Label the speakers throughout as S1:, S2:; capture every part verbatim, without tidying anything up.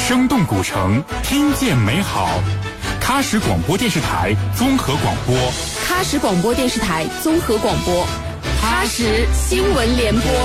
S1: 生动古城，听见美好。喀什广播电视台综合广播，
S2: 喀什广播电视台综合广播，喀什新闻联播。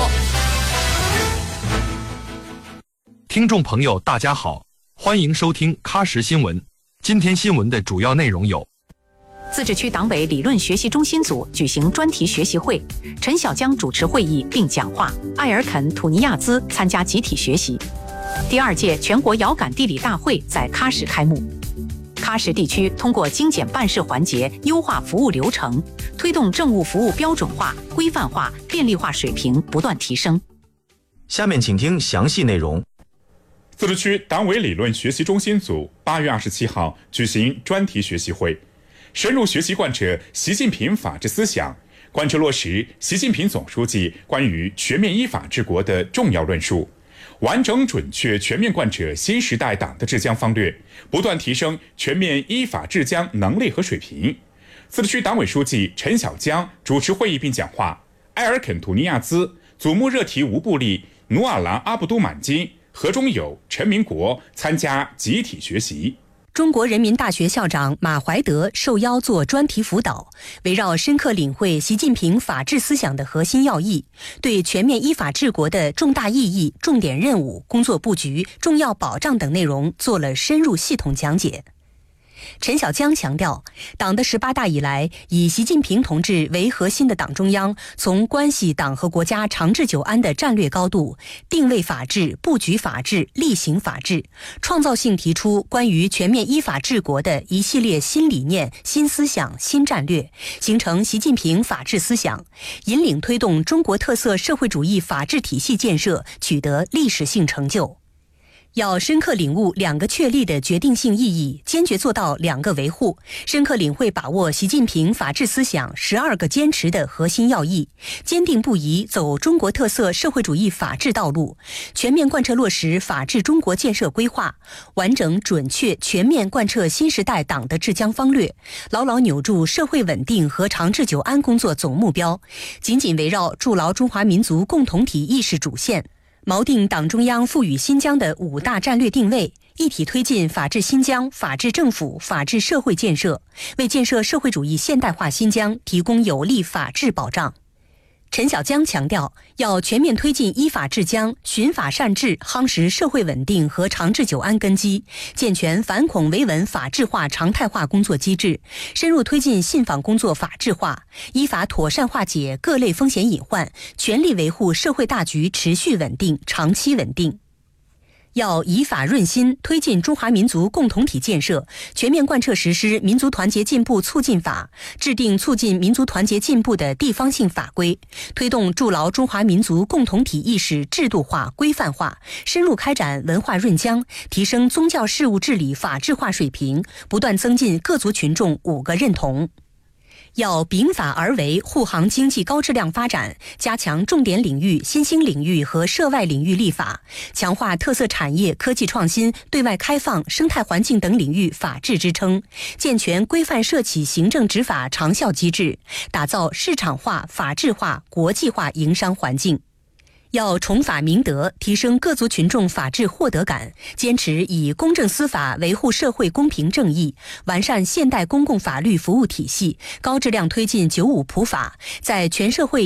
S3: 听众朋友，大家好，欢迎收听喀什新闻。今天新闻的主要内容有：
S4: 自治区党委理论学习中心组举行专题学习会，陈小江主持会议并讲话，埃尔肯·土尼亚兹参加集体学习。第二届全国遥感地理大会在喀什开幕。喀什地区通过精简办事环节，优化服务流程，推动政务服务标准化、规范化、便利化水平不断提升。
S5: 下面请听详细内容。
S1: 自治区党委理论学习中心组八月二十七号举行专题学习会，深入学习贯彻习近平法治思想，贯彻落实习近平总书记关于全面依法治国的重要论述，完整准确全面贯彻新时代党的治疆方略，不断提升全面依法治疆能力和水平。自治区党委书记陈小江主持会议并讲话，埃尔肯·土尼亚兹、祖穆热提吴布利、努尔兰阿布都满金、何中友、陈明国参加集体学习。
S6: 中国人民大学校长马怀德受邀做专题辅导，围绕深刻领会习近平法治思想的核心要义，对全面依法治国的重大意义、重点任务、工作布局、重要保障等内容做了深入系统讲解。陈小江强调，党的十八大以来，以习近平同志为核心的党中央，从关系党和国家长治久安的战略高度，定位法治、布局法治、力行法治，创造性提出关于全面依法治国的一系列新理念、新思想、新战略，形成习近平法治思想，引领推动中国特色社会主义法治体系建设取得历史性成就。要深刻领悟两个确立的决定性意义，坚决做到两个维护，深刻领会把握习近平法治思想十二个坚持的核心要义，坚定不移走中国特色社会主义法治道路，全面贯彻落实法治中国建设规划，完整准确全面贯彻新时代党的治疆方略，牢牢扭住社会稳定和长治久安工作总目标，紧紧围绕筑牢中华民族共同体意识主线，锚定党中央赋予新疆的五大战略定位，一体推进法治新疆、法治政府、法治社会建设，为建设社会主义现代化新疆提供有力法治保障。陈小江强调，要全面推进依法治疆，循法善治，夯实社会稳定和长治久安根基，健全反恐维稳法治化常态化工作机制，深入推进信访工作法治化，依法妥善化解各类风险隐患，全力维护社会大局持续稳定、长期稳定。要以法润心，推进中华民族共同体建设，全面贯彻实施《民族团结进步促进法》，制定促进民族团结进步的地方性法规，推动筑牢中华民族共同体意识制度化、规范化，深入开展文化润疆，提升宗教事务治理法治化水平，不断增进各族群众五个认同。要秉法而为，护航经济高质量发展，加强重点领域、新兴领域和涉外领域立法，强化特色产业、科技创新、对外开放、生态环境等领域法治支撑，健全规范社企行政执法长效机制，打造市场化、法治化、国际化营商环境。要崇法明德，提升各族群众法治获得感，坚持以公正司法维护社会公平正义，完善现代公共法律服务体系，高质量推进九五普法，在全社会